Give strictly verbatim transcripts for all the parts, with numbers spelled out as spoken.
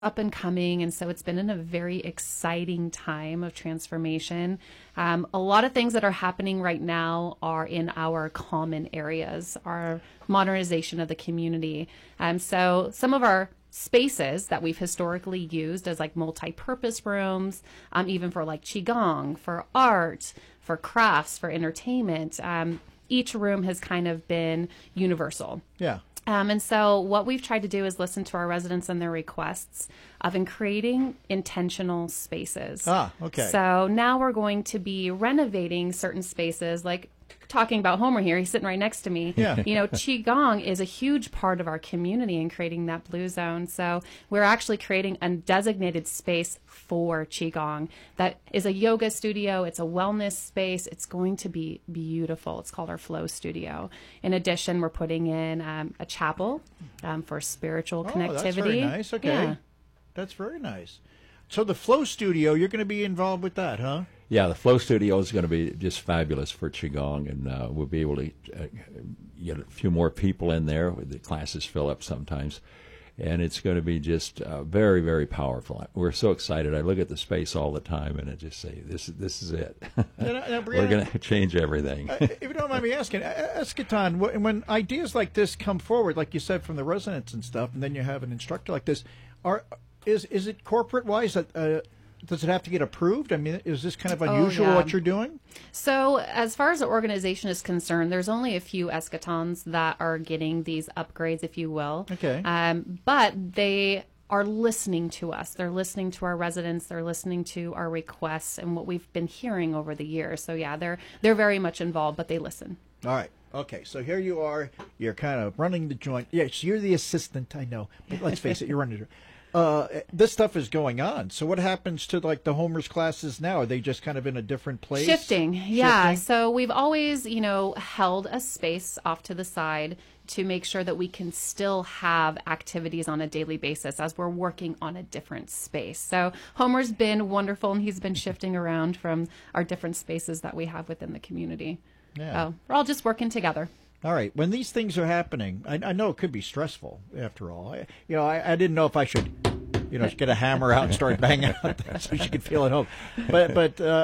up and coming, and so it's been in a very exciting time of transformation. Um, a lot of things that are happening right now are in our common areas, our modernization of the community. Um, so some of our spaces that we've historically used as like multi-purpose rooms, um, even for like qigong, for art, for crafts, for entertainment, um, each room has kind of been universal. Yeah. Um, and so what we've tried to do is listen to our residents and their requests of in creating intentional spaces. Ah, okay. So now we're going to be renovating certain spaces, like talking about Homer here. He's sitting right next to me. Yeah. You know, Qigong is a huge part of our community in creating that blue zone. So we're actually creating a designated space for Qigong that is a yoga studio. It's a wellness space. It's going to be beautiful. It's called our Flow Studio. In addition, we're putting in um, a chapel um, for spiritual Oh, connectivity. that's very nice. Okay. Yeah. That's very nice. So the Flow Studio, you're going to be involved with that, huh? Yeah, the Flow Studio is going to be just fabulous for Qigong, and uh, we'll be able to uh, get a few more people in there. The classes fill up sometimes, and it's going to be just uh, very, very powerful. We're so excited. I look at the space all the time, and I just say, "This, this is it. Now, now, Brianna, We're going to change everything." uh, if you don't mind me asking, uh, Eschaton, when, when ideas like this come forward, like you said, from the residents and stuff, and then you have an instructor like this, are is is it corporate wise that? Uh, Does it have to get approved? I mean, is this kind of unusual Oh, yeah. what you're doing? So as far as the organization is concerned, there's only a few Eschatons that are getting these upgrades, if you will. Okay. Um, but they are listening to us. They're listening to our residents. They're listening to our requests and what we've been hearing over the years. So yeah, they're they're very much involved, but they listen. All right. Okay, so here you are. You're kind of running the joint. Yes, you're the assistant, I know. But let's face it, you're running the joint. Uh, this stuff is going on. So what happens to like the Homer's classes now? Are they just kind of in a different place? Shifting, yeah. Shifting? So we've always, you know, held a space off to the side to make sure that we can still have activities on a daily basis as we're working on a different space. So Homer's been wonderful, and he's been shifting around from our different spaces that we have within the community. Yeah. So we're all just working together. All right. When these things are happening, I, I know it could be stressful. After all, I, you know, I, I didn't know if I should, you know, get a hammer out and start banging out there so she could feel at home. But but uh,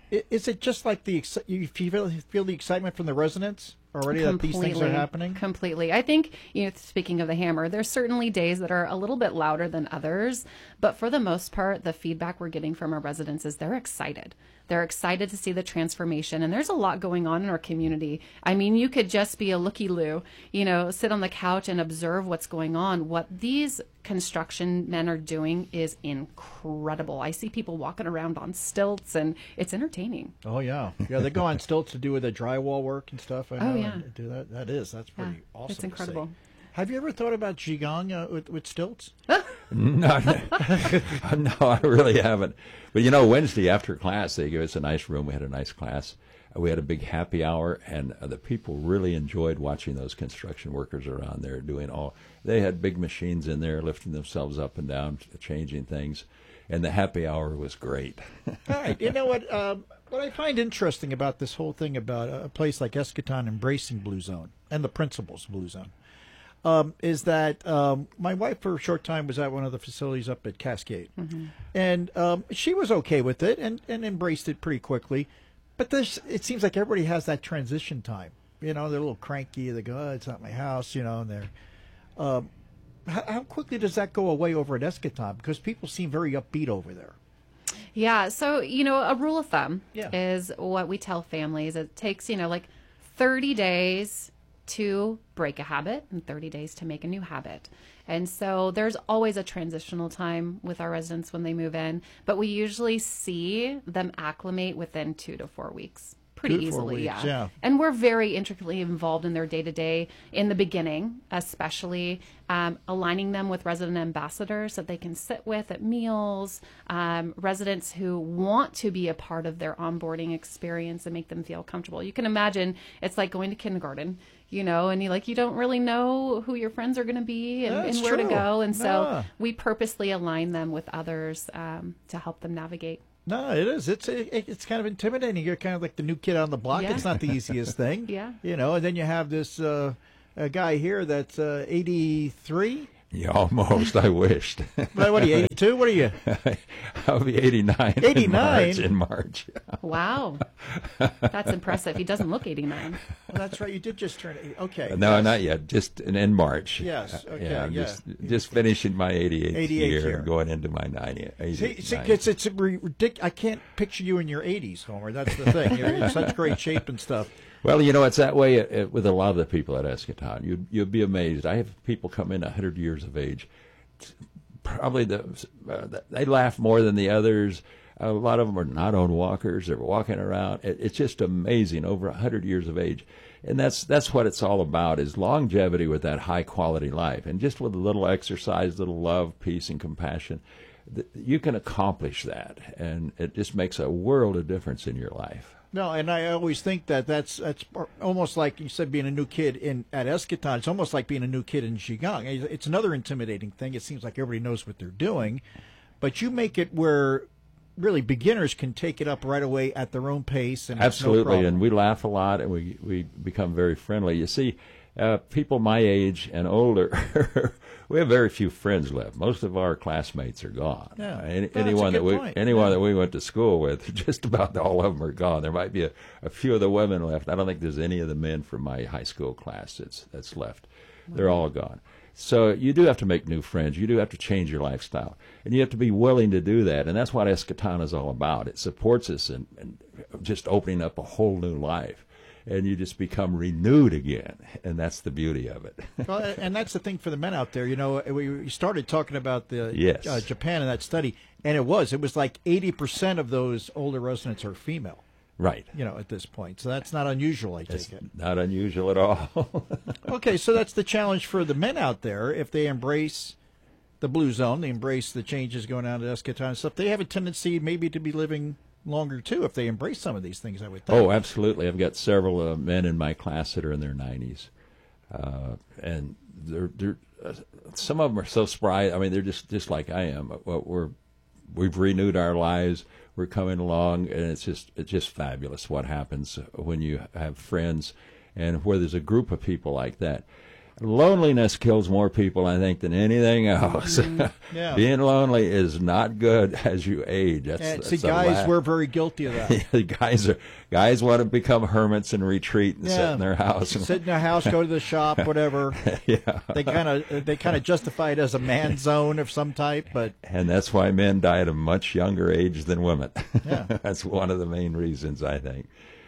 is it just like the exci- you feel feel the excitement from the residents already that these things are happening? Completely. I think, you know, speaking of the hammer, there's certainly days that are a little bit louder than others, but for the most part, the feedback we're getting from our residents is they're excited. They're excited to see the transformation, and there's a lot going on in our community. I mean, you could just be a looky-loo, you know, sit on the couch and observe what's going on. What these construction men are doing is incredible. I see people walking around on stilts, and it's entertaining. Oh yeah, yeah. They go on stilts to do with the drywall work and stuff. I know, Oh, yeah. and do that. That is that's pretty Yeah, awesome. it's to see. incredible. Have you ever thought about qigong uh, with, with stilts? No, no, I really haven't. But you know, Wednesday after class, they gave us a nice room. We had a nice class. We had a big happy hour, and uh, the people really enjoyed watching those construction workers around there doing all. They had big machines in there, lifting themselves up and down, changing things, and the happy hour was great. All right. You know what? Um, what I find interesting about this whole thing about a place like Eschaton embracing Blue Zone and the principles of Blue Zone um, is that um, my wife for a short time was at one of the facilities up at Cascade, mm-hmm. and um, she was okay with it and, and embraced it pretty quickly. But this, it seems like everybody has that transition time. You know, they're a little cranky. They go, oh, it's not my house, you know, and they're. Um, how, how quickly does that go away over at Eschaton? Because people seem very upbeat over there. Yeah, so, you know, a rule of thumb Yeah. is what we tell families. It takes, you know, like thirty days to break a habit and thirty days to make a new habit. And so there's always a transitional time with our residents when they move in, but we usually see them acclimate within two to four weeks. Pretty Two to four easily, weeks, yeah. yeah. And we're very intricately involved in their day-to-day in the beginning, especially um, aligning them with resident ambassadors that they can sit with at meals, um, residents who want to be a part of their onboarding experience and make them feel comfortable. You can imagine it's like going to kindergarten, you know, and you like you don't really know who your friends are going to be and, That's and where true. to go. And so Yeah. we purposely align them with others um, to help them navigate. No, it is. It's it, it's kind of intimidating. You're kind of like the new kid on the block. Yeah. It's not the easiest thing. Yeah. You know, and then you have this uh, a guy here that's uh, eighty-three. Yeah, almost. I wished. Well, what are you, eighty-two? What are you? I'll be eighty-nine. eighty-nine? In March. In March. Wow. That's impressive. He doesn't look eighty-nine. Well, that's right. You did just turn eighty. Okay. No, yes. not yet. Just in, in March. Yes. Okay. Yeah, I'm yeah. just just finishing my eighty-eighth, eighty-eighth year, year. and going into my ninetieth. See, see, it's it's ridiculous. I can't picture you in your eighties, Homer. That's the thing. You're in such great shape and stuff. Well, you know, it's that way uh, with a lot of the people at Eschaton. You'd, you'd be amazed. I have people come in one hundred years of age. Probably the uh, they laugh more than the others. A lot of them are not on walkers. They're walking around. It, it's just amazing, over one hundred years of age. And that's that's what it's all about, is longevity with that high-quality life. And just with a little exercise, little love, peace, and compassion, th- you can accomplish that. And it just makes a world of difference in your life. No, and I always think that that's that's almost like you said, being a new kid in at Eschaton. It's almost like being a new kid in Zhigang. It's another intimidating thing. It seems like everybody knows what they're doing, but you make it where really beginners can take it up right away at their own pace. And absolutely, no and we laugh a lot, and we we become very friendly. You see, uh, people my age and older, we have very few friends left. Most of our classmates are gone. Yeah, Any, well, anyone that's a that good we point. anyone Yeah. that we went to school with, just about all of them are gone. There might be a, a few of the women left. I don't think there's any of the men from my high school class that's that's left. They're all gone. So you do have to make new friends. You do have to change your lifestyle, and you have to be willing to do that. And that's what Eschaton is all about. It supports us in, in just opening up a whole new life, and you just become renewed again. And that's the beauty of it. Well, and that's the thing for the men out there. You know, we started talking about the Yes. uh, Japan in that study, and it was it was like eighty percent of those older residents are female. Right. You know, at this point, so that's not unusual. I take It's it. not unusual at all. Okay, so that's the challenge for the men out there. If they embrace the blue zone, they embrace the changes going on at Eschaton and stuff, they have a tendency maybe to be living longer too if they embrace some of these things, I would think. Oh, absolutely. I've got several uh, men in my class that are in their nineties, uh, and they're they're uh, some of them are so spry. I mean, they're just just like I am. Well, we're we've renewed our lives. We're coming along, and it's just it's just fabulous what happens when you have friends, and where there's a group of people like that. Loneliness kills more people, I think, than anything else. Yeah. Being lonely is not good as you age. That's, And that's see, the guys, la- we're very guilty of that. guys are guys want to become hermits and retreat and sit in their house. And, sit in their house, go to the shop, whatever. yeah, They kind of they kind of justify it as a man zone of some type, but and that's why men die at a much younger age than women. Yeah. That's one of the main reasons, I think,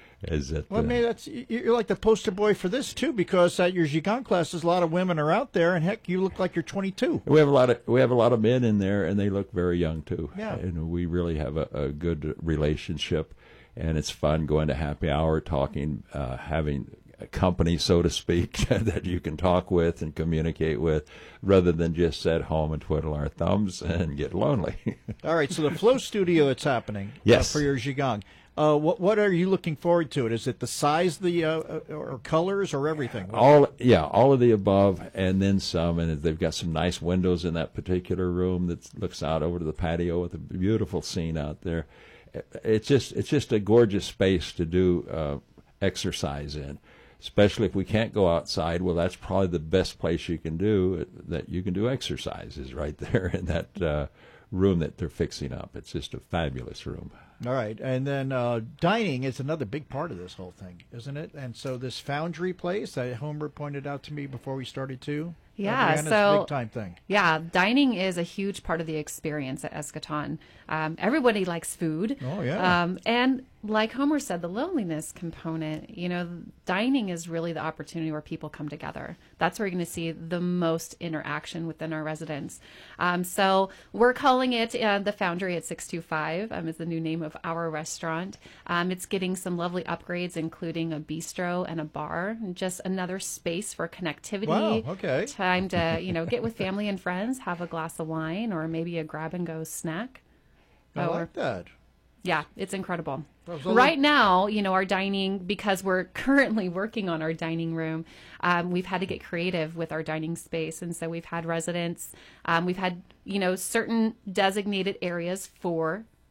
is that. well, uh, maybe that's you're like the poster boy for this too, because at your Zhigang classes, a lot of women are out there, and heck, you look like you're twenty-two. we have a lot of we have a lot of men in there, and they look very young too. Yeah. And we really have a, a good relationship, and it's fun going to happy hour, talking, uh, having a company, so to speak, that you can talk with and communicate with, rather than just sit home and twiddle our thumbs and get lonely. All right, so the Flow Studio that's happening Yes. uh, for your Zhigang. Uh, what what are you looking forward to? It is it the size, the uh, uh, or colors, or everything? All yeah, all of the above, and then some. And they've got some nice windows in that particular room that looks out over to the patio with a beautiful scene out there. It's just it's just a gorgeous space to do uh, exercise in, especially if we can't go outside. Well, that's probably the best place you can do that. You can do exercises right there in that uh, room that they're fixing up. It's just a fabulous room. All right, and then uh, dining is another big part of this whole thing, isn't it? And so this Foundry place that Homer pointed out to me before we started too. Yeah, Adriana's so- a big time thing. Yeah, dining is a huge part of the experience at Eschaton. Um, everybody likes food. Oh, yeah. Um, and like Homer said, the loneliness component, you know, dining is really the opportunity where people come together. That's where you're going to see the most interaction within our residents. Um, so we're calling it uh, the Foundry at six two five um, is the new name of our restaurant. Um, it's getting some lovely upgrades, including a bistro and a bar, and just another space for connectivity. Wow, okay. Time to, you know, get with family and friends, have a glass of wine or maybe a grab and go snack. I Or- like that. yeah, it's incredible. Well, so Right now, you know, our dining, because we're currently working on our dining room, um, we've had to get creative with our dining space. And so we've had residents, um, we've had, you know, certain designated areas for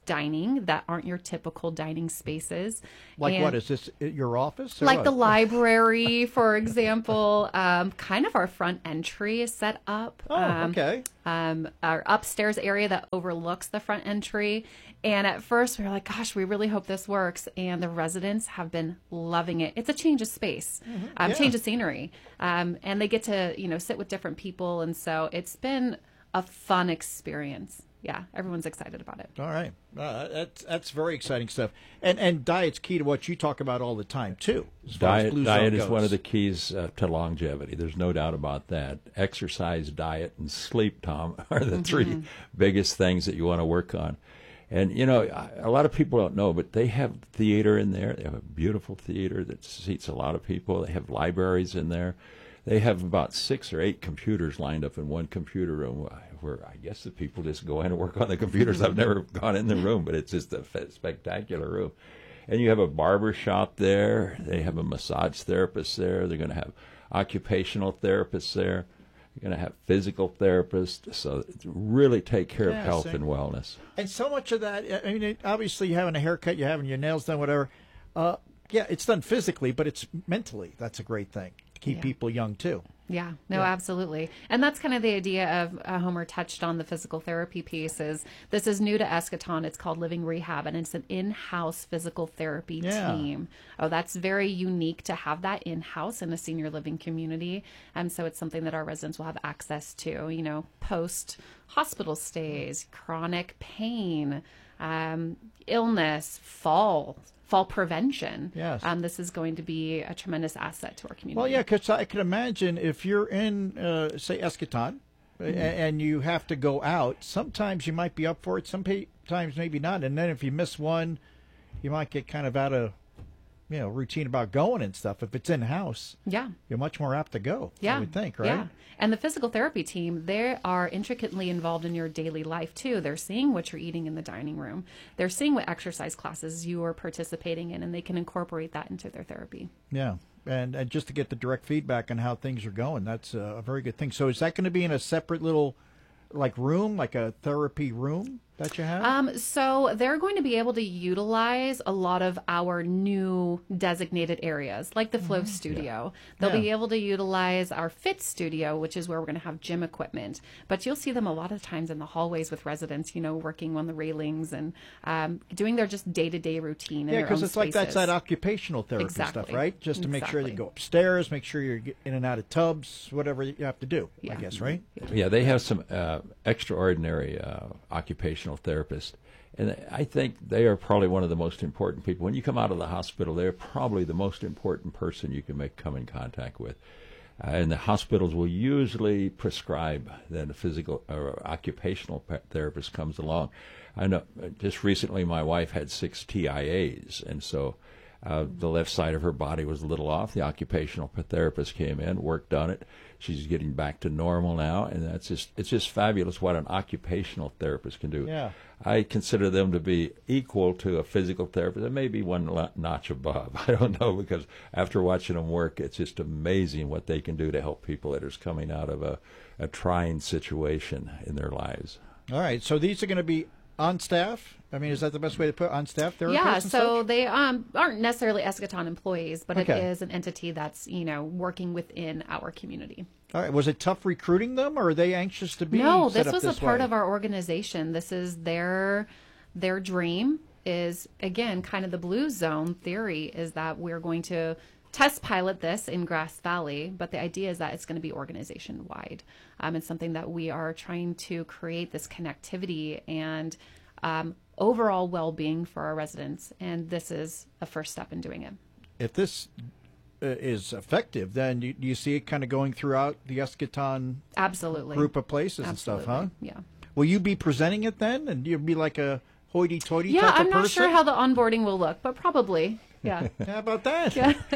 dining that aren't your typical dining spaces. Like And what? Is this at your office? or like what? the library, for example, um, kind of our front entry is set up. Oh, um, okay. um, our upstairs area that overlooks the front entry. And at first we were like, gosh, we really hope this works. And the residents have been loving it. It's a change of space, um, Mm-hmm. Yeah. change of scenery. Um, and they get to, you know, sit with different people. And so it's been a fun experience. Yeah, everyone's excited about it. All right, uh, that's that's very exciting stuff. And and diet's key to what you talk about all the time too. As far as Diet, Blue Zone diet is goes. one of the keys uh, to longevity. There's no doubt about that. Exercise, diet, and sleep, Tom, are the three biggest things that you want to work on. And, you know, I- a lot of people don't know, but they have theater in there. They have a beautiful theater that seats a lot of people. They have libraries in there. They have about six or eight computers lined up in one computer room where I guess the people just go in and work on the computers. I've never gone in the room, but it's just a f- spectacular room. And you have a barber shop there. They have a massage therapist there. They're going to have occupational therapists there. You're going to have physical therapists. So really take care Yeah, of health see. and wellness. And so much of that, I mean, it- obviously you're having a haircut, you're having your nails done, whatever. Uh, yeah, it's done physically, but it's mentally. That's a great thing. Keep Yeah. people young too. Yeah, no, Yeah. absolutely. And that's kind of the idea of uh, Homer touched on the physical therapy piece is this is new to Eschaton. It's called Living Rehab, and it's an in-house physical therapy Yeah. team. Oh, that's very unique to have that in-house in a senior living community. And so it's something that our residents will have access to, you know, post hospital stays, chronic pain, um, illness, fall, fall prevention. Yes. Um, this is going to be a tremendous asset to our community. Well, yeah, because I can imagine if you're in, uh, say, Eschaton, a- and you have to go out, sometimes you might be up for it, sometimes maybe not. And then if you miss one, you might get kind of out of, you know, routine about going and stuff. If it's in-house, Yeah. you're much more apt to go, Yeah. I would think, right? Yeah. And the physical therapy team, they are intricately involved in your daily life too. They're seeing what you're eating in the dining room. They're seeing what exercise classes you are participating in, and they can incorporate that into their therapy. Yeah. And, and just to get the direct feedback on how things are going, that's a, a very good thing. So is that going to be in a separate little, like, room, like a therapy room that you have? Um, so they're going to be able to utilize a lot of our new designated areas, like the Flow Studio. They'll Yeah. be able to utilize our Fit Studio, which is where we're going to have gym equipment. But you'll see them a lot of times in the hallways with residents, you know, working on the railings and um, doing their just day-to-day routine in Yeah, their because own it's like that's spaces. that occupational therapy stuff, Exactly. right? Just to make sure that you Exactly. go upstairs, make sure you're get in and out of tubs, whatever you have to do, I Yeah. guess, right? Yeah, they have some uh, extraordinary uh, occupational therapists. And I think they are probably one of the most important people. When you come out of the hospital, they're probably the most important person you can make come in contact with. Uh, and the hospitals will usually prescribe that a physical or occupational pe- therapist comes along. I know uh, just recently my wife had six T I As, and so uh, the left side of her body was a little off. The occupational therapist came in, worked on it. She's getting back to normal now, and that's just it's just fabulous what an occupational therapist can do. Yeah. I consider them to be equal to a physical therapist, and maybe one lo- notch above. I don't know, because after watching them work, it's just amazing what they can do to help people that are coming out of a, a trying situation in their lives. All right, so these are going to be on staff? I mean, is that the best way to put it? On staff therapists Yeah, and so such? they um, aren't necessarily Eschaton employees, but Okay. it is an entity that's, you know, working within our community. All right, was it tough recruiting them, or are they anxious to be No, set this up was this a part way? of our organization. This is their their dream is, again, kind of the blue zone theory is that we're going to test pilot this in Grass Valley, but the idea is that it's going to be organization wide. Um, it's something that we are trying to create this connectivity and um, overall well-being for our residents, and this is a first step in doing it. If this uh, is effective, then you, do you see it kind of going throughout the Eschaton Absolutely. group of places Absolutely. and stuff, huh? Yeah. Will you be presenting it then, and you'll be like a hoity-toity Yeah, type I'm of not person? sure how the onboarding will look, but probably. Yeah. How about that?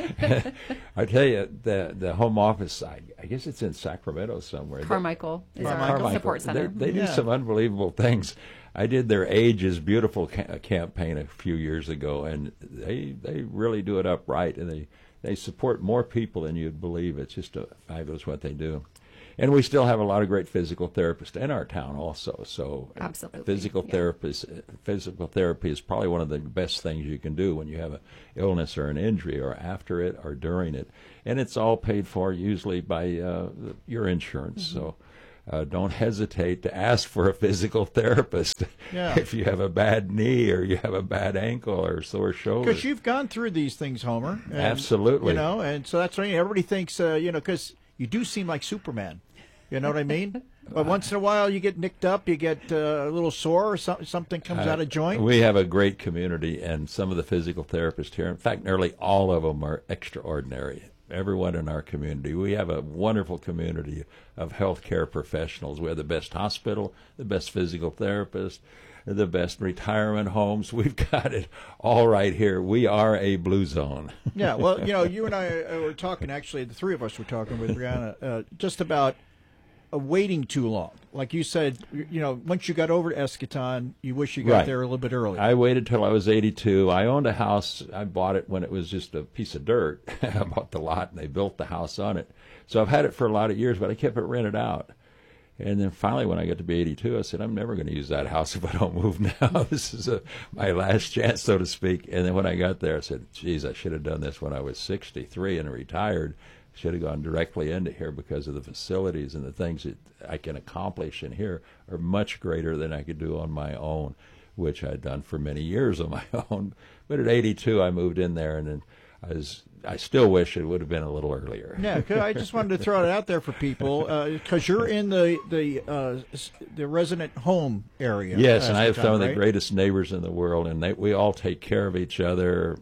I tell you, the the home office, I, I guess it's in Sacramento somewhere. Carmichael is our Carmichael. support center. They, they Yeah. do some unbelievable things. I did their Age is Beautiful ca- campaign a few years ago, and they they really do it upright, and they, they support more people than you'd believe. It's just a, fabulous what they do. And we still have a lot of great physical therapists in our town also. So Absolutely. physical Yeah. therapists, physical therapy is probably one of the best things you can do when you have an illness or an injury, or after it or during it. And it's all paid for usually by uh, your insurance. Mm-hmm. So uh, don't hesitate to ask for a physical therapist Yeah. if you have a bad knee or you have a bad ankle or sore shoulder. Because you've gone through these things, Homer. And, Absolutely. You know, and so that's what I mean. Everybody thinks, uh, you know, because you do seem like Superman. You know what I mean? But once in a while you get nicked up, you get uh, a little sore, or some, something comes Uh, out of joint. We have a great community, and some of the physical therapists here, in fact, nearly all of them are extraordinary. Everyone in our community. We have a wonderful community of healthcare professionals. We have the best hospital, the best physical therapist, the best retirement homes. We've got it all right here. We are a blue zone. Yeah, well, you know, you and I uh, were talking, actually, the three of us were talking with Brianna, uh, just about uh, waiting too long. Like you said, you you know, once you got over to Eschaton, you wish you got Right. there a little bit earlier. I waited till I was eighty-two. I owned a house. I bought it when it was just a piece of dirt. I bought the lot, and they built the house on it. So I've had it for a lot of years, but I kept it rented out. And then finally, when I got to be eighty-two, I said, I'm never going to use that house if I don't move now. This is a, my last chance, so to speak. And then when I got there, I said, geez, I should have done this when I was sixty-three and retired. Should have gone directly into here, because of the facilities and the things that I can accomplish in here are much greater than I could do on my own, which I'd done for many years on my own. But at eighty-two, I moved in there, and then I was. I still wish it would have been a little earlier. Yeah, 'cause I just wanted to throw it out there for people, because you're in the the uh, s- the resident home area. Yes, and I have Eschaton, some of the right? greatest neighbors in the world, and they, we all take care of each other,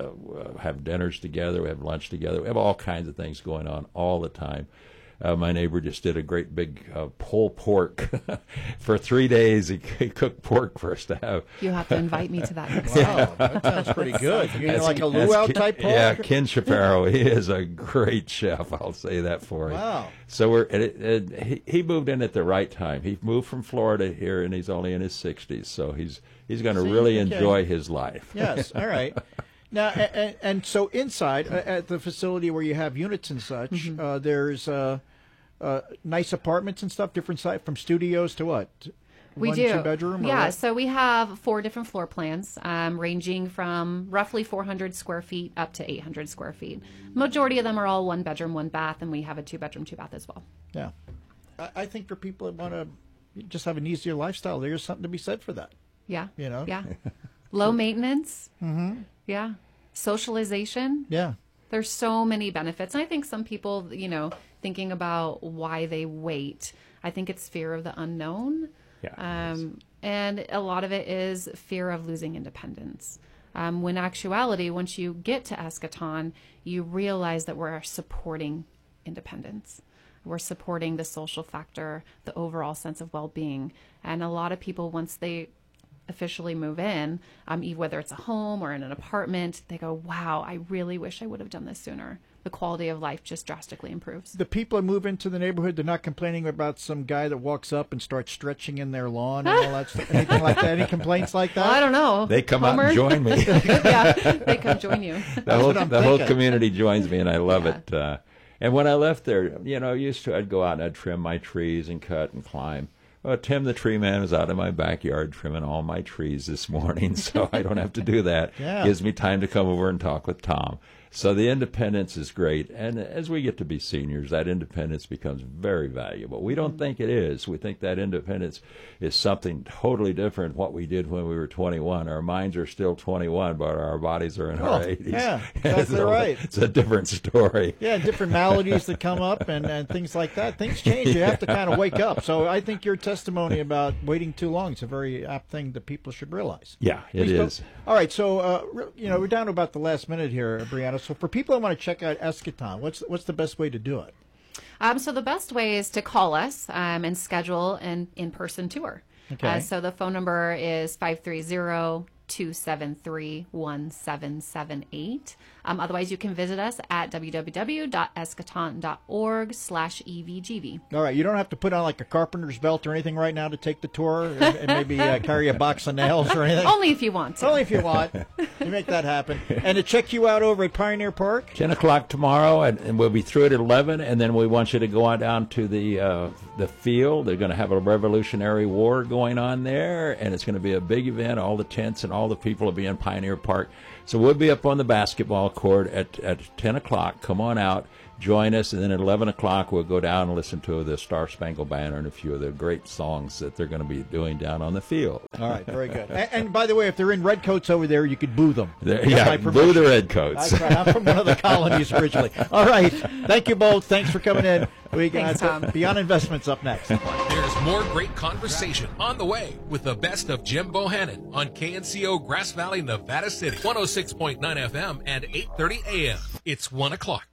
uh, have dinners together, we have lunch together, we have all kinds of things going on all the time. Uh, my neighbor just did a great big uh, pulled pork for three days. He, he cooked pork for us to have. You have to invite me to that next Wow, that sounds pretty good. You know, That's- like a that's luau Ken- type pork? Yeah, Ken Shapiro. He is a great chef. I'll say that for him. Wow. So we're it, it, he, he moved in at the right time. He moved from Florida here, and he's only in his sixties. So he's he's going to See, really okay. enjoy his life. Yes, all right. Now, and, and so inside, uh, at the facility where you have units and such, Mm-hmm. uh, there's uh, uh, nice apartments and stuff, different site, from studios to what? We One, do. two bedroom? or Yeah, what? so we have four different floor plans, um, ranging from roughly four hundred square feet up to eight hundred square feet. Majority of them are all one bedroom, one bath, and we have a two bedroom, two bath as well. Yeah. I, I think for people that want to just have an easier lifestyle, there's something to be said for that. Yeah. You know? Yeah. Low maintenance. Mm-hmm. Yeah. Socialization. Yeah. There's so many benefits. And I think some people, you know, thinking about why they wait, I think it's fear of the unknown. Yeah, Um, and a lot of it is fear of losing independence. Um, when actuality, once you get to Eschaton, you realize that we're supporting independence. We're supporting the social factor, the overall sense of well-being. And a lot of people, once they officially move in, um, e- whether it's a home or in an apartment, they go, wow, I really wish I would have done this sooner. The quality of life just drastically improves. The people that move into the neighborhood, they're not complaining about some guy that walks up and starts stretching in their lawn and all that stuff. Anything like that? Any complaints like that? Well, I don't know. They come Homer? out and join me. Yeah, they come join you. the whole, what I'm the whole thinking. community joins me, and I love Yeah. it. Uh, and when I left there, you know, used to I'd go out and I'd trim my trees and cut and climb. Well, Tim the tree man was out in my backyard trimming all my trees this morning, so I don't have to do that. Yeah. Gives me time to come over and talk with Tom. So the independence is great, and as we get to be seniors, that independence becomes very valuable. We don't think it is. We think that independence is something totally different what we did when we were twenty-one. Our minds are still twenty-one, but our bodies are in Oh, our eighties. yeah, exactly So right. It's a different story. Yeah, different maladies that come up and, and things like that. Things change. You have to kind of wake up. So I think your testimony about waiting too long is a very apt thing that people should realize. Yeah, it We spoke- is. All right, so uh, re- you know we're down to about the last minute here, Brianna. So for people that want to check out Eschaton, what's what's the best way to do it? Um, so the best way is to call us um, and schedule an in-person tour. Okay. Uh, so the phone number is five three zero, two seven three, one seven seven eight. Um, otherwise, you can visit us at www.eschaton.org slash EVGV. All right, you don't have to put on like a carpenter's belt or anything right now to take the tour, and, and maybe uh, carry a box of nails or anything. Only if you want to. Only if you want. You make that happen. And to check you out over at Pioneer Park? ten o'clock tomorrow, and, and we'll be through at eleven, and then we want you to go on down to the uh, the field. They're going to have a Revolutionary War going on there, and it's going to be a big event. All the tents and all the people will be in Pioneer Park. So we'll be up on the basketball court at, at ten o'clock. Come on out, join us, and then at eleven o'clock we'll go down and listen to the Star Spangled Banner and a few of the great songs that they're going to be doing down on the field. All right, very good. And, and by the way, if they're in red coats over there, you could boo them. Yeah, boo the red coats. That's right. I'm from one of the colonies originally. All right. Thank you both. Thanks for coming in. We got Thanks, Beyond Investments up next. There's more great conversation on the way with the best of Jim Bohannon on K N C O Grass Valley, Nevada City, one oh six point nine F M and eight thirty A M. It's one o'clock.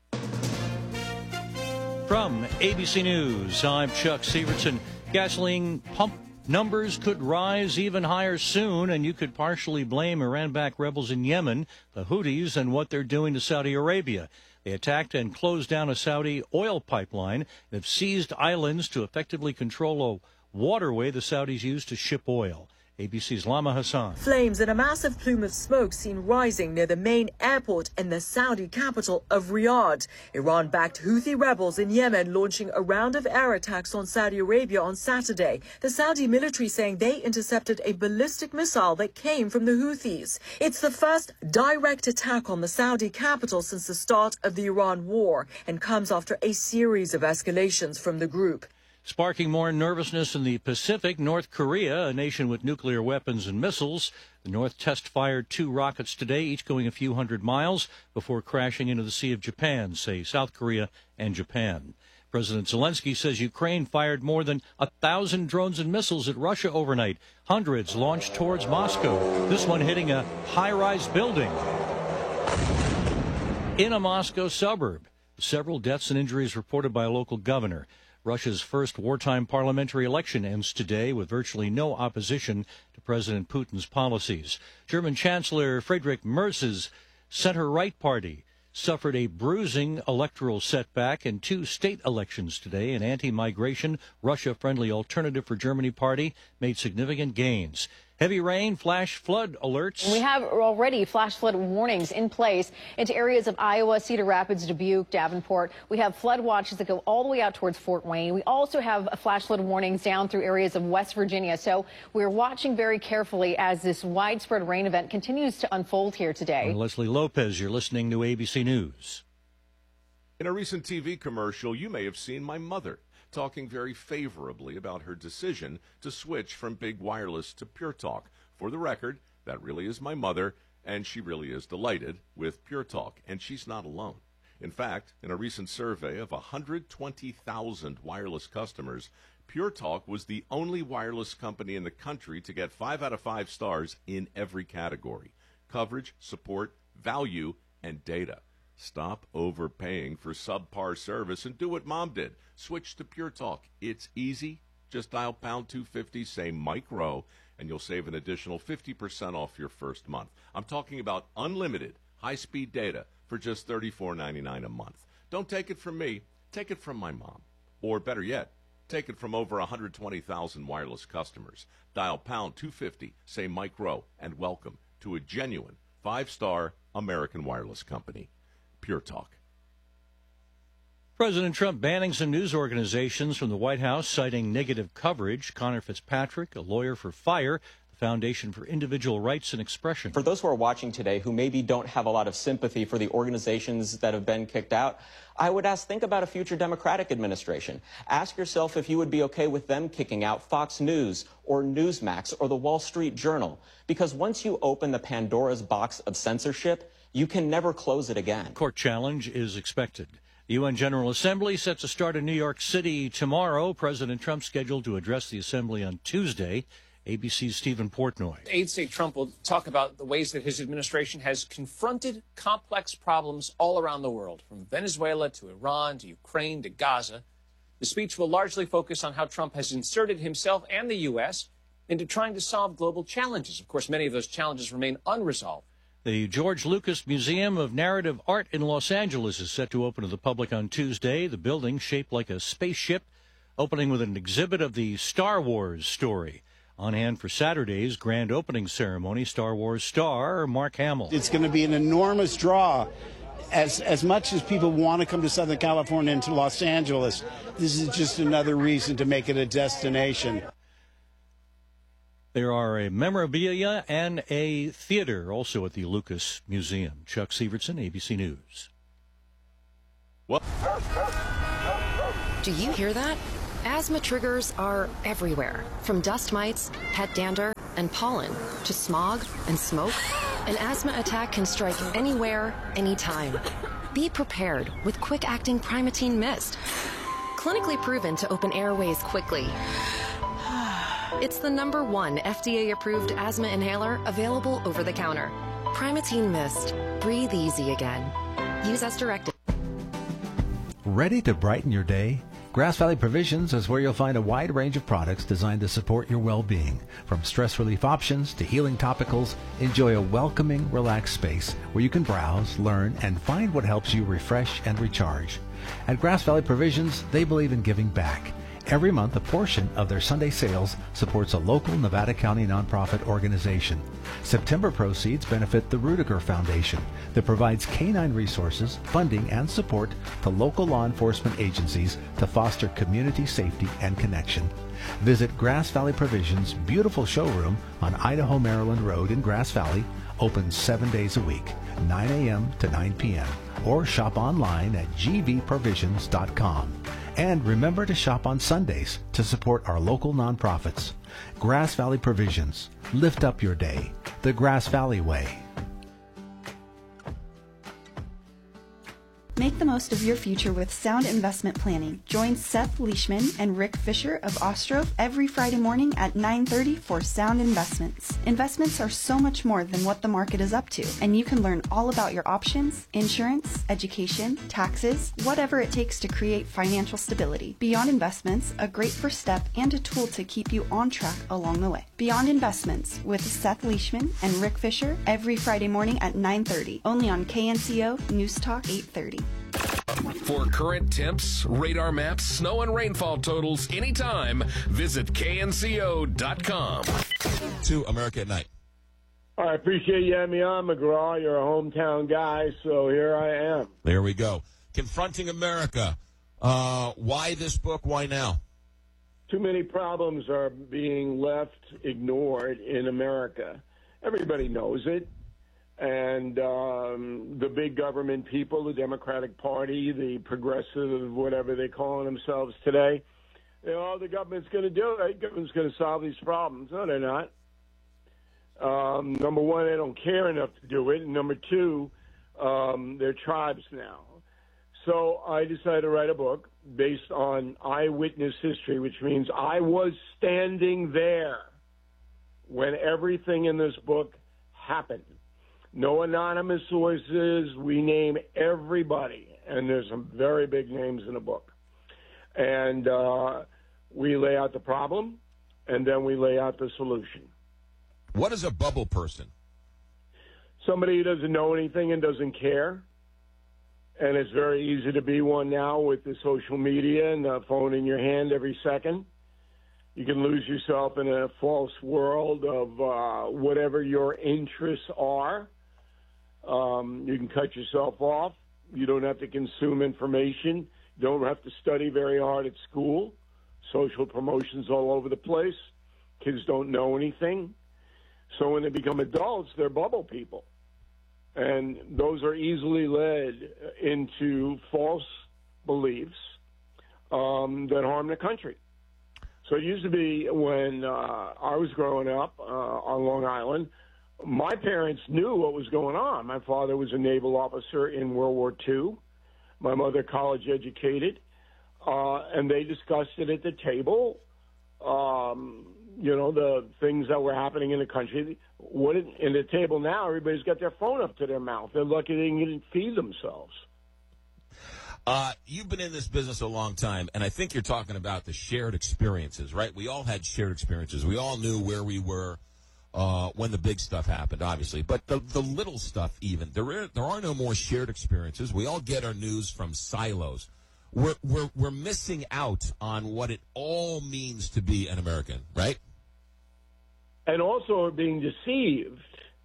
From A B C News, I'm Chuck Severson. Gasoline pump numbers could rise even higher soon, and you could partially blame Iran-backed rebels in Yemen, the Houthis, and what they're doing to Saudi Arabia. They attacked and closed down a Saudi oil pipeline and have seized islands to effectively control a waterway the Saudis use to ship oil. A B C's Lama Hassan. Flames and a massive plume of smoke seen rising near the main airport in the Saudi capital of Riyadh. Iran-backed Houthi rebels in Yemen launching a round of air attacks on Saudi Arabia on Saturday. The Saudi military saying they intercepted a ballistic missile that came from the Houthis. It's the first direct attack on the Saudi capital since the start of the Iran war and comes after a series of escalations from the group. Sparking more nervousness in the Pacific, North Korea, a nation with nuclear weapons and missiles. The North test-fired two rockets today, each going a few hundred miles before crashing into the Sea of Japan, say South Korea and Japan. President Zelensky says Ukraine fired more than a thousand drones and missiles at Russia overnight. Hundreds launched towards Moscow, this one hitting a high-rise building in a Moscow suburb. Several deaths and injuries reported by a local governor. Russia's first wartime parliamentary election ends today with virtually no opposition to President Putin's policies. German Chancellor Friedrich Merz's center-right party suffered a bruising electoral setback in two state elections today. An anti-migration, Russia-friendly Alternative for Germany party made significant gains. Heavy rain, flash flood alerts. We have already flash flood warnings in place into areas of Iowa, Cedar Rapids, Dubuque, Davenport. We have flood watches that go all the way out towards Fort Wayne. We also have flash flood warnings down through areas of West Virginia. So we're watching very carefully as this widespread rain event continues to unfold here today. I'm Leslie Lopez, you're listening to A B C News. In a recent T V commercial, you may have seen my mother talking very favorably about her decision to switch from big wireless to Pure Talk. For the record, that really is my mother, and she really is delighted with Pure Talk, and she's not alone. In fact, in a recent survey of one hundred twenty thousand wireless customers, Pure Talk was the only wireless company in the country to get five out of five stars in every category: coverage, support, value, and data. Stop overpaying for subpar service and do what Mom did. Switch to Pure Talk. It's easy. Just dial pound two fifty, say Mike Rowe, and you'll save an additional fifty percent off your first month. I'm talking about unlimited high-speed data for just thirty-four ninety-nine a month. Don't take it from me. Take it from my mom. Or better yet, take it from over one hundred twenty thousand wireless customers. Dial pound two fifty, say Mike Rowe, and welcome to a genuine five-star American wireless company. Pure Talk. President Trump banning some news organizations from the White House, citing negative coverage. Connor Fitzpatrick, a lawyer for FIRE, the Foundation for Individual Rights and Expression. For those who are watching today who maybe don't have a lot of sympathy for the organizations that have been kicked out, I would ask, think about a future Democratic administration. Ask yourself if you would be okay with them kicking out Fox News or Newsmax or the Wall Street Journal. Because once you open the Pandora's box of censorship, you can never close it again. Court challenge is expected. The U N General Assembly set to start in New York City tomorrow. President Trump scheduled to address the Assembly on Tuesday. A B C's Stephen Portnoy. Aides say Trump will talk about the ways that his administration has confronted complex problems all around the world, from Venezuela to Iran to Ukraine to Gaza. The speech will largely focus on how Trump has inserted himself and the U S into trying to solve global challenges. Of course, many of those challenges remain unresolved. The George Lucas Museum of Narrative Art in Los Angeles is set to open to the public on Tuesday. The building, shaped like a spaceship, opening with an exhibit of the Star Wars story. On hand for Saturday's grand opening ceremony, Star Wars star Mark Hamill. It's going to be an enormous draw. As, as much as people want to come to Southern California and to Los Angeles, this is just another reason to make it a destination. There are a memorabilia and a theater also at the Lucas Museum. Chuck Sievertson, A B C News. What? Do you hear that? Asthma triggers are everywhere, from dust mites, pet dander, and pollen, to smog and smoke. An asthma attack can strike anywhere, anytime. Be prepared with quick-acting Primatene Mist. Clinically proven to open airways quickly. It's the number one F D A-approved asthma inhaler available over the counter. Primatene Mist. Breathe easy again. Use as directed. Ready to brighten your day? Grass Valley Provisions is where you'll find a wide range of products designed to support your well-being. From stress relief options to healing topicals, enjoy a welcoming, relaxed space where you can browse, learn, and find what helps you refresh and recharge. At Grass Valley Provisions, they believe in giving back. Every month, a portion of their Sunday sales supports a local Nevada County nonprofit organization. September proceeds benefit the Rudiger Foundation that provides canine resources, funding, and support to local law enforcement agencies to foster community safety and connection. Visit Grass Valley Provisions' beautiful showroom on Idaho Maryland Road in Grass Valley, open seven days a week, nine a.m. to nine p.m., or shop online at g v provisions dot com. And remember to shop on Sundays to support our local nonprofits. Grass Valley Provisions. Lift up your day. The Grass Valley way. Make the most of your future with sound investment planning. Join Seth Leishman and Rick Fisher of Ostrov every Friday morning at nine thirty for Sound Investments. Investments are so much more than what the market is up to, and you can learn all about your options, insurance, education, taxes, whatever it takes to create financial stability. Beyond Investments, a great first step and a tool to keep you on track along the way. Beyond Investments with Seth Leishman and Rick Fisher every Friday morning at nine thirty, only on K N C O News Talk eight thirty. For current temps, radar maps, snow and rainfall totals anytime, visit K N C O dot com. To America at Night. I appreciate you having me on, McGraw. You're a hometown guy, so here I am. There we go. Confronting America. Uh, why this book? Why now? Too many problems are being left ignored in America. Everybody knows it. And um, the big government people, the Democratic Party, the progressive, whatever they're calling themselves today, you know, the government's going to do it. The government's going to solve these problems. No, they're not. Um, number one, they don't care enough to do it. And number two, um, they're tribes now. So I decided to write a book based on eyewitness history, which means I was standing there when everything in this book happened. No anonymous sources. We name everybody, and there's some very big names in the book. And uh, we lay out the problem, and then we lay out the solution. What is a bubble person? Somebody who doesn't know anything and doesn't care. And it's very easy to be one now with the social media and the phone in your hand every second. You can lose yourself in a false world of uh, whatever your interests are. Um, you can cut yourself off. You don't have to consume information. You don't have to study very hard at school. Social promotions all over the place. Kids don't know anything. So when they become adults, they're bubble people. And those are easily led into false beliefs um, that harm the country. So it used to be when uh, I was growing up uh, on Long Island, my parents knew what was going on. My father was a naval officer in World War Two. My mother, college educated. Uh, and they discussed it at the table, um, you know, the things that were happening in the country. What in, in the table now, everybody's got their phone up to their mouth. They're lucky they can feed themselves. Uh, you've been in this business a long time, and I think you're talking about the shared experiences, right? We all had shared experiences. We all knew where we were uh, when the big stuff happened, obviously. But the, the little stuff even, there are, there are no more shared experiences. We all get our news from silos. We're, we're, we're missing out on what it all means to be an American, right? And also are being deceived.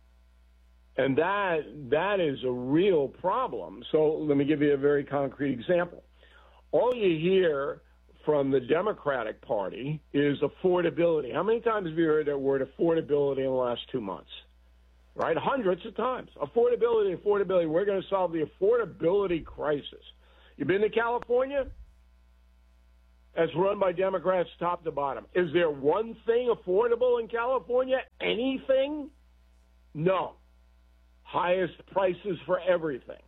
And that that is a real problem. So let me give you a very concrete example. All you hear from the Democratic Party is affordability. How many times have you heard that word affordability in the last two months? Right? Hundreds of times. Affordability, affordability. We're going to solve the affordability crisis. You been to California? That's run by Democrats top to bottom. Is there one thing affordable in California? Anything? No. Highest prices for everything.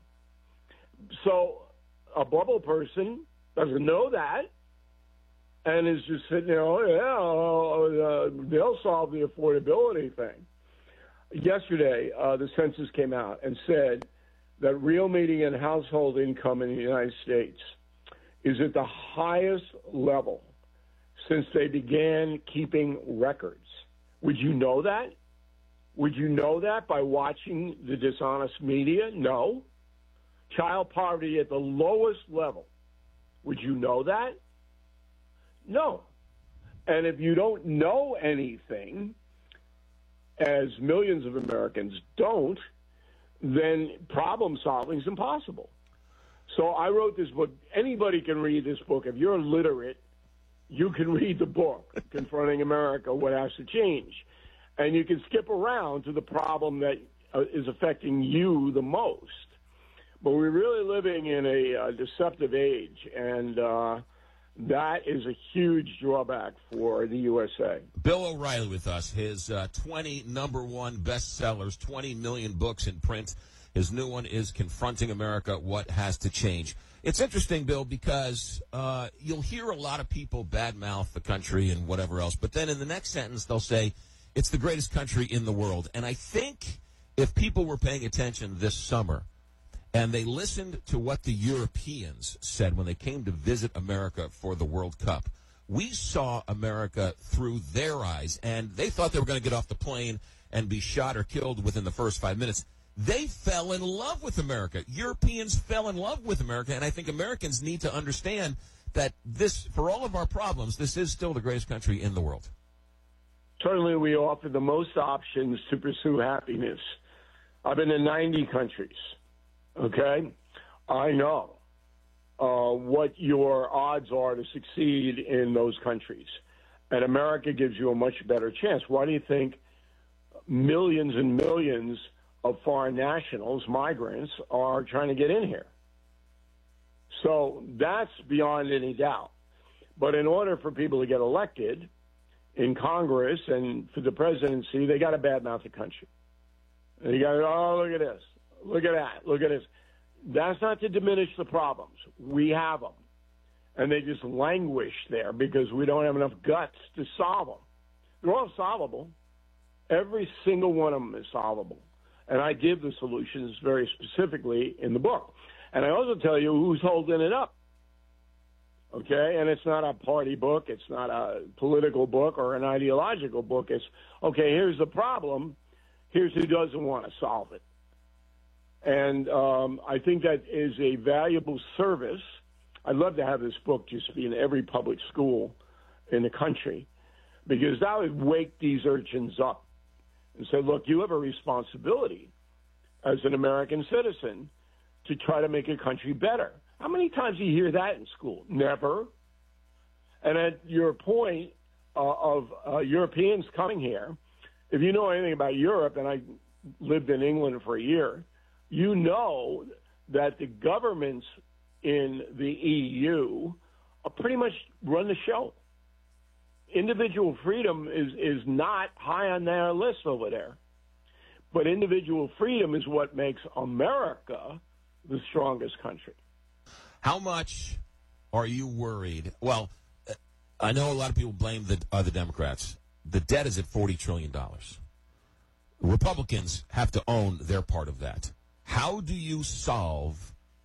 So a bubble person doesn't know that and is just sitting there, oh, yeah, uh, they'll solve the affordability thing. Yesterday, uh, the census came out and said that real median household income in the United States is at the highest level since they began keeping records. Would you know that? Would you know that by watching the dishonest media? No. Child poverty at the lowest level. Would you know that? No. And if you don't know anything, as millions of Americans don't, then problem solving is impossible. So I wrote this book. Anybody can read this book. If you're literate, you can read the book, Confronting America, What Has to Change. And you can skip around to the problem that uh, is affecting you the most. But we're really living in a uh, deceptive age, and uh, that is a huge drawback for the U S A. Bill O'Reilly with us. His uh, twenty number one bestsellers, twenty million books in print. His new one is Confronting America, What Has to Change. It's interesting, Bill, because uh, you'll hear a lot of people badmouth the country and whatever else, but then in the next sentence they'll say, it's the greatest country in the world. And I think if people were paying attention this summer and they listened to what the Europeans said when they came to visit America for the World Cup, we saw America through their eyes, and they thought they were going to get off the plane and be shot or killed within the first five minutes. They fell in love with America. Europeans fell in love with America, and I think Americans need to understand that this, for all of our problems, this is still the greatest country in the world. Certainly, we offer the most options to pursue happiness. I've been in ninety countries, okay? I know uh, what your odds are to succeed in those countries. And America gives you a much better chance. Why do you think millions and millions of foreign nationals, migrants, are trying to get in here? So that's beyond any doubt. But in order for people to get elected in Congress and for the presidency, they got to badmouth the country. And you got to, oh, look at this, look at that, look at this. That's not to diminish the problems. We have them. And they just languish there because we don't have enough guts to solve them. They're all solvable. Every single one of them is solvable. And I give the solutions very specifically in the book. And I also tell you who's holding it up. Okay, and it's not a party book, it's not a political book or an ideological book. It's, okay, here's the problem, here's who doesn't want to solve it. And um, I think that is a valuable service. I'd love to have this book just be in every public school in the country, because that would wake these urchins up and say, look, you have a responsibility as an American citizen to try to make a country better. How many times do you hear that in school? Never. And at your point uh, of uh, Europeans coming here, if you know anything about Europe, and I lived in England for a year, you know that the governments in the E U are pretty much run the show. Individual freedom is, is not high on their list over there. But individual freedom is what makes America the strongest country. How much are you worried? Well, I know a lot of people blame the other Democrats. The debt is at forty trillion dollars. Republicans have to own their part of that. How do you solve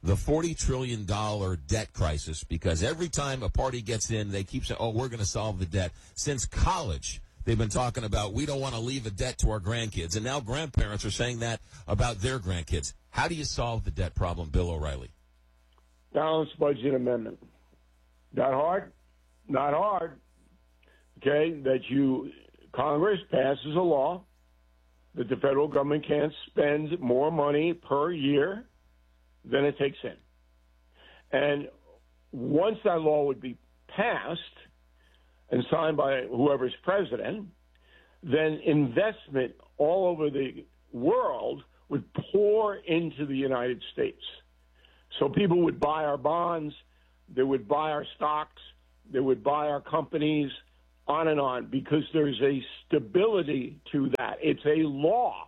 the forty trillion dollars debt crisis, because every time a party gets in, they keep saying, oh, we're going to solve the debt. Since college, they've been talking about we don't want to leave a debt to our grandkids, and now grandparents are saying that about their grandkids. How do you solve the debt problem, Bill O'Reilly? Balanced budget amendment. Not hard? Not hard. Okay, that you, Congress passes a law that the federal government can't spend more money per year than it takes in. And once that law would be passed and signed by whoever's president, then investment all over the world would pour into the United States. So people would buy our bonds, they would buy our stocks, they would buy our companies, on and on, because there's a stability to that. It's a law.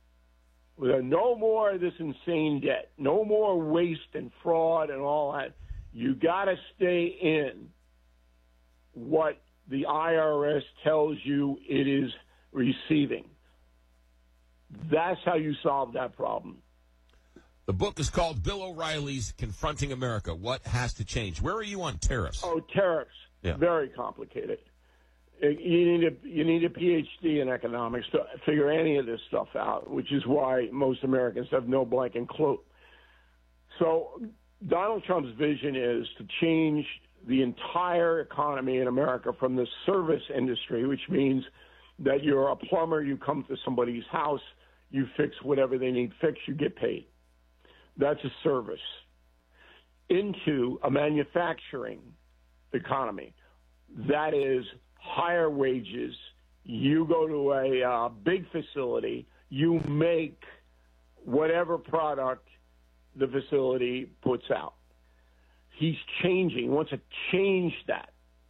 No more of this insane debt, no more waste and fraud and all that. You got to stay in what the I R S tells you it is receiving. That's how you solve that problem. The book is called Bill O'Reilly's Confronting America. What has to change? Where are you on tariffs? Oh, tariffs. Yeah. Very complicated. You need a you need a P H D in economics to figure any of this stuff out, which is why most Americans have no blanking clue. So Donald Trump's vision is to change the entire economy in America from the service industry, which means that you're a plumber, you come to somebody's house, you fix whatever they need fixed, you get paid. That's a service. Into a manufacturing economy. That is higher wages. You go to a uh, big facility, you make whatever product the facility puts out. He's changing, he wants to change that.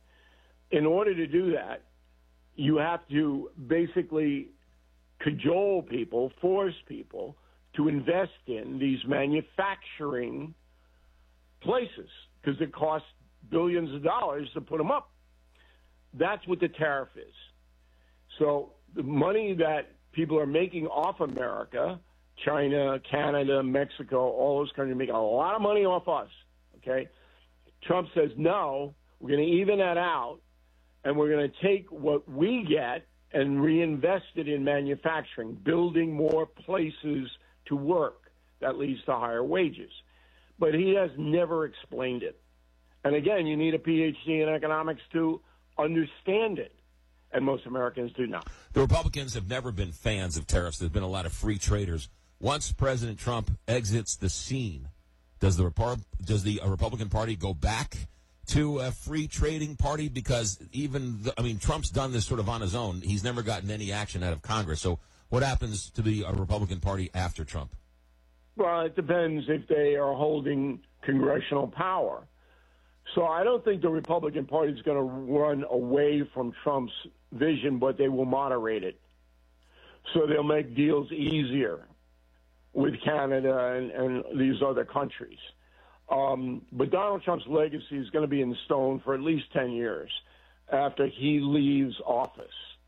In order to do that, you have to basically cajole people, force people to invest in these manufacturing places, because it costs billions of dollars to put them up. That's what the tariff is. So the money that people are making off America, China, Canada, Mexico, all those countries make a lot of money off us, okay? Trump says, no, we're going to even that out, and we're going to take what we get and reinvest it in manufacturing, building more places to work. That leads to higher wages. But he has never explained it. And again, you need a P H D in economics to understand it, and most Americans do not. The Republicans have never been fans of tariffs. There's been a lot of free traders. Once President Trump exits the scene, does the Repub- does the uh, Republican Party go back to a free trading party? Because even, the, I mean, Trump's done this sort of on his own. He's never gotten any action out of Congress. So what happens to the uh, Republican Party after Trump? Well, it depends if they are holding congressional power. So I don't think the Republican Party is going to run away from Trump's vision, but they will moderate it. So they'll make deals easier with Canada and, and these other countries. Um, but Donald Trump's legacy is going to be in stone for at least ten years after he leaves office.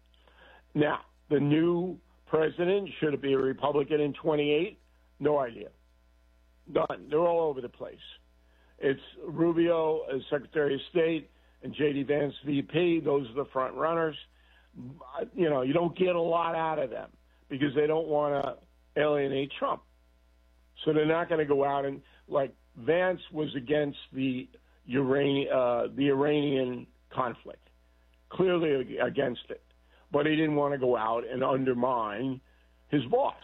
Now, the new president, should it be a Republican in twenty-eight? No idea. None. They're all over the place. It's Rubio as Secretary of State and J D Vance V P. Those are the front runners. You know, you don't get a lot out of them because they don't want to alienate Trump. So they're not going to go out and, like, Vance was against the Iranian, uh, the Iranian conflict, clearly against it. But he didn't want to go out and undermine his boss.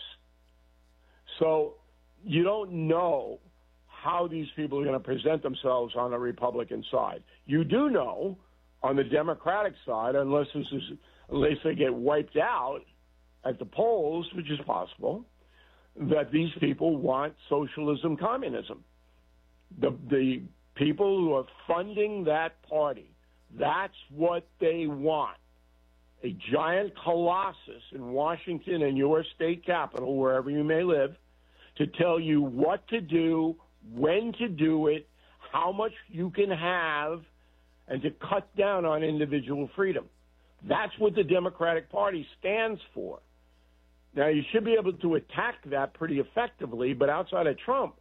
So you don't know how these people are going to present themselves on the Republican side. You do know on the Democratic side, unless this is, unless they get wiped out at the polls, which is possible, that these people want socialism, communism. The the people who are funding that party, that's what they want. A giant colossus in Washington and your state capital, wherever you may live, to tell you what to do, when to do it, how much you can have, and to cut down on individual freedom. That's what the Democratic Party stands for. Now, you should be able to attack that pretty effectively, but outside of Trump,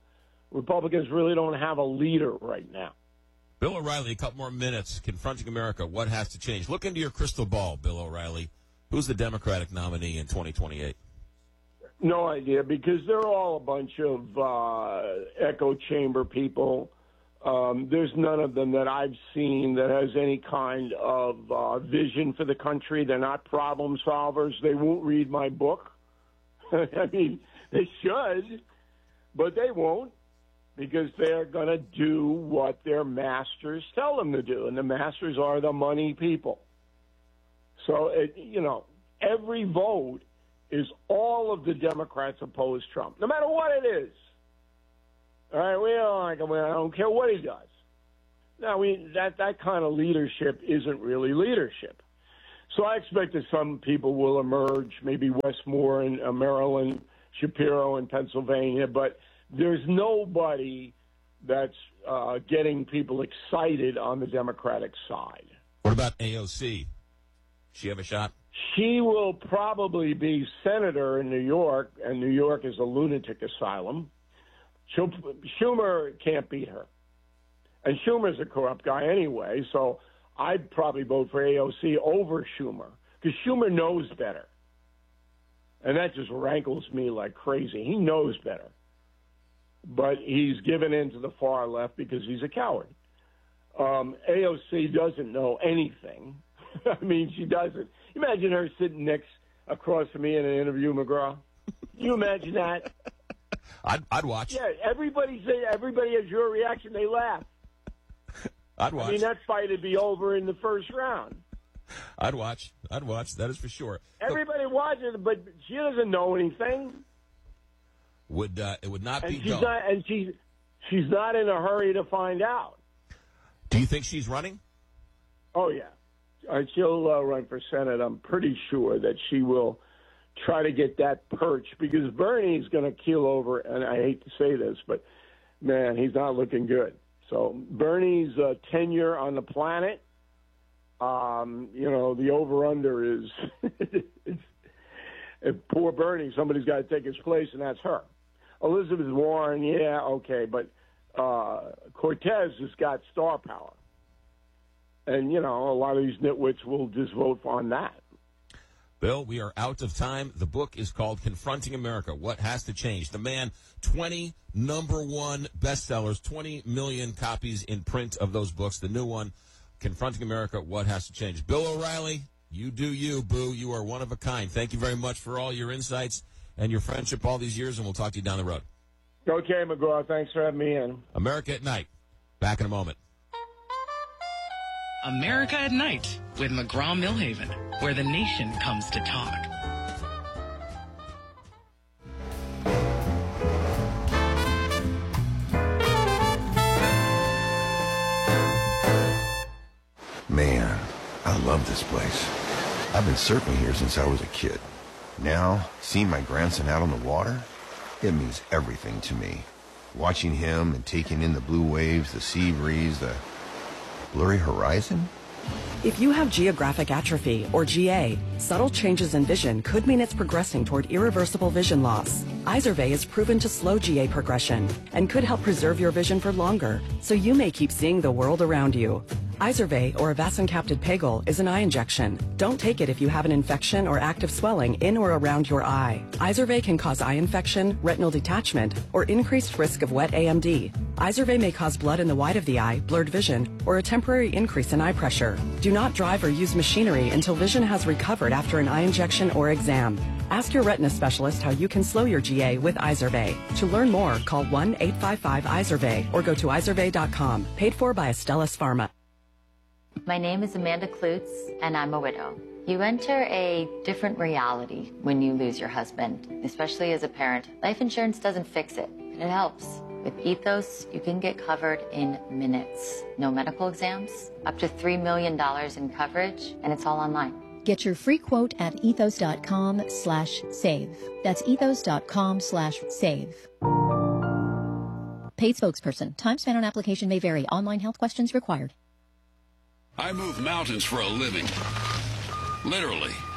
Republicans really don't have a leader right now. Bill O'Reilly, a couple more minutes. Confronting America, what has to change? Look into your crystal ball, Bill O'Reilly. Who's the Democratic nominee in twenty twenty-eight? No idea, because they're all a bunch of uh, echo chamber people. Um, there's none of them that I've seen that has any kind of uh, vision for the country. They're not problem solvers. They won't read my book. I mean, they should, but they won't, because they're going to do what their masters tell them to do, and the masters are the money people. So, it, you know, every vote is all of the Democrats oppose Trump, no matter what it is. All right, we don't like him. I don't care what he does. Now, we that that kind of leadership isn't really leadership. So I expect that some people will emerge, maybe Westmore in uh, Maryland, Shapiro in Pennsylvania, but there's nobody that's uh, getting people excited on the Democratic side. What about A O C? She have a shot? She will probably be senator in New York, and New York is a lunatic asylum. She'll, Schumer can't beat her. And Schumer's a corrupt guy anyway, so I'd probably vote for A O C over Schumer, because Schumer knows better. And that just rankles me like crazy. He knows better. But he's given in to the far left because he's a coward. Um, A O C doesn't know anything. I mean, she doesn't. Imagine her sitting next across from me in an interview, McGraw. Can you imagine that? I'd, I'd watch. Yeah, everybody say everybody has your reaction. They laugh. I'd watch. I mean, that fight would be over in the first round. I'd watch. I'd watch. That is for sure. Everybody watches, but she doesn't know anything. Would uh, it would not and be she's dull. not, and she's she's not in a hurry to find out. Do you think she's running? Oh yeah, uh, she'll uh, run for Senate. I'm pretty sure that she will try to get that perch, because Bernie's going to keel over, and I hate to say this, but man, he's not looking good. So Bernie's uh, tenure on the planet, um, you know, the over-under is it's, if poor Bernie, somebody's got to take his place, and that's her. Elizabeth Warren, yeah, okay, but uh, Cortez has got star power. And, you know, a lot of these nitwits will just vote on that. Bill, we are out of time. The book is called Confronting America, What Has to Change. The man, twenty number one bestsellers, twenty million copies in print of those books. The new one, Confronting America, What Has to Change. Bill O'Reilly, you do you, boo. You are one of a kind. Thank you very much for all your insights and your friendship all these years, and we'll talk to you down the road. Okay, McGraw, thanks for having me in. America at Night. Back in a moment. America at Night with McGraw-Millhaven, where the nation comes to talk. Man, I love this place. I've been surfing here since I was a kid. Now, seeing my grandson out on the water, it means everything to me. Watching him and taking in the blue waves, the sea breeze, the blurry horizon? If you have geographic atrophy, or G A, subtle changes in vision could mean it's progressing toward irreversible vision loss. Izervay is proven to slow G A progression and could help preserve your vision for longer, so you may keep seeing the world around you. Izervay, or avacincaptad pegol, is an eye injection. Don't take it if you have an infection or active swelling in or around your eye. Izervay can cause eye infection, retinal detachment, or increased risk of wet A M D. Izervay may cause blood in the white of the eye, blurred vision, or a temporary increase in eye pressure. Do not drive or use machinery until vision has recovered after an eye injection or exam. Ask your retina specialist how you can slow your G A with Izervay. To learn more, call one eight five five Izervay or go to izervay dot com. Paid for by Astellas Pharma. My name is Amanda Klutz, and I'm a widow. You enter a different reality when you lose your husband, especially as a parent. Life insurance doesn't fix it, but it helps. With Ethos, you can get covered in minutes. No medical exams, up to three million dollars in coverage, and it's all online. Get your free quote at ethos dot com slash save. That's ethos dot com slash save. Paid spokesperson. Time spent on application may vary. Online health questions required. I move mountains for a living. Literally.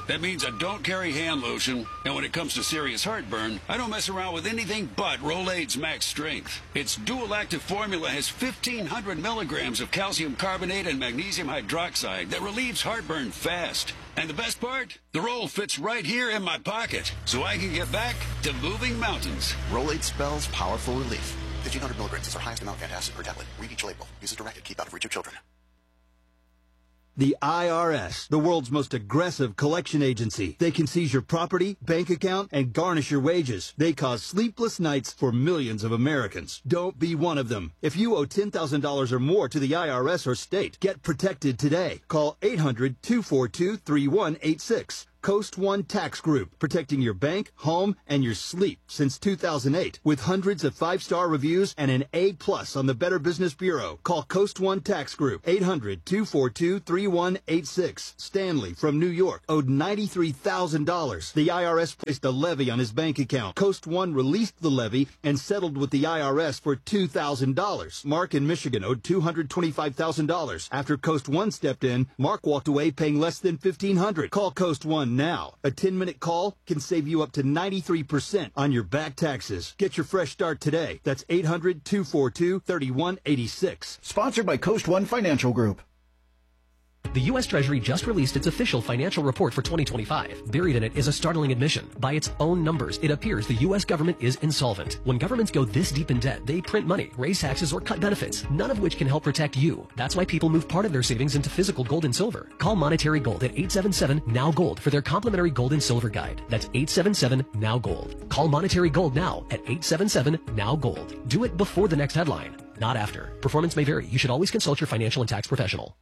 That means I don't carry hand lotion, and when it comes to serious heartburn, I don't mess around with anything but Rolaids Max Strength. Its dual-active formula has fifteen hundred milligrams of calcium carbonate and magnesium hydroxide that relieves heartburn fast. And the best part? The roll fits right here in my pocket, so I can get back to moving mountains. Rolaids spells powerful relief. fifteen hundred milligrams is our highest amount of antacid per tablet. Read each label. Use as directed. Keep out of reach of children. The I R S, the world's most aggressive collection agency. They can seize your property, bank account, and garnish your wages. They cause sleepless nights for millions of Americans. Don't be one of them. If you owe ten thousand dollars or more to the I R S or state, get protected today. Call eight hundred, two four two, three one eight six. Coast One Tax Group, protecting your bank, home, and your sleep since two thousand eight. With hundreds of five-star reviews and an A plus on the Better Business Bureau. Call Coast One Tax Group, eight hundred, two four two, three one eight six. Stanley from New York owed ninety-three thousand dollars. The I R S placed a levy on his bank account. Coast One released the levy and settled with the I R S for two thousand dollars. Mark in Michigan owed two hundred twenty-five thousand dollars. After Coast One stepped in, Mark walked away paying less than fifteen hundred dollars. Call Coast One now. A ten-minute call can save you up to ninety-three percent on your back taxes. Get your fresh start today. That's eight hundred, two four two, three one eight six. Sponsored by Coast One Financial Group. The U S Treasury just released its official financial report for twenty twenty-five. Buried in it is a startling admission. By its own numbers, it appears the U S government is insolvent. When governments go this deep in debt, they print money, raise taxes, or cut benefits, none of which can help protect you. That's why people move part of their savings into physical gold and silver. Call Monetary Gold at eight seven seven, N O W Gold for their complimentary gold and silver guide. That's eight seven seven, N O W Gold. Call Monetary Gold now at eight seven seven, N O W Gold. Do it before the next headline, not after. Performance may vary. You should always consult your financial and tax professional.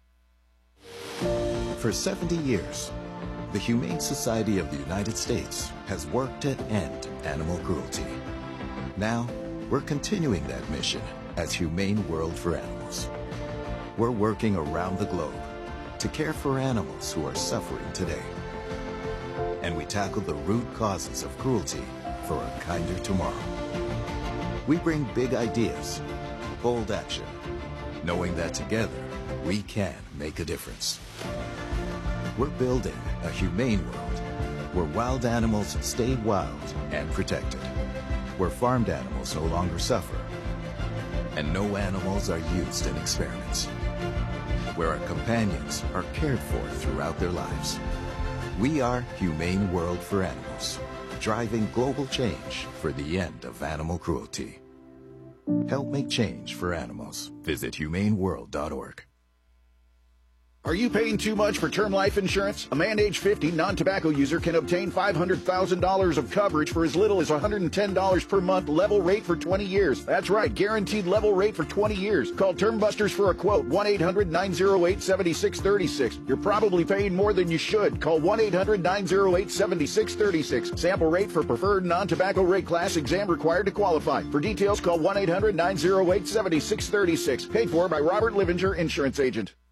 For seventy years, the Humane Society of the United States has worked to end animal cruelty. Now, we're continuing that mission as Humane World for Animals. We're working around the globe to care for animals who are suffering today. And we tackle the root causes of cruelty for a kinder tomorrow. We bring big ideas, bold action, knowing that together we can make a difference. We're building a humane world where wild animals stay wild and protected, where farmed animals no longer suffer, and no animals are used in experiments, where our companions are cared for throughout their lives. We are Humane World for Animals, driving global change for the end of animal cruelty. Help make change for animals. Visit humane world dot org. Are you paying too much for term life insurance? A man age fifty, non-tobacco user can obtain five hundred thousand dollars of coverage for as little as one hundred ten dollars per month, level rate for twenty years. That's right, guaranteed level rate for twenty years. Call Term Busters for a quote, one eight hundred, nine oh eight, seven six three six. You're probably paying more than you should. Call one eight hundred, nine oh eight, seven six three six. Sample rate for preferred non-tobacco rate class, exam required to qualify. For details, call one eight hundred, nine oh eight, seven six three six. Paid for by Robert Livinger, Insurance Agent.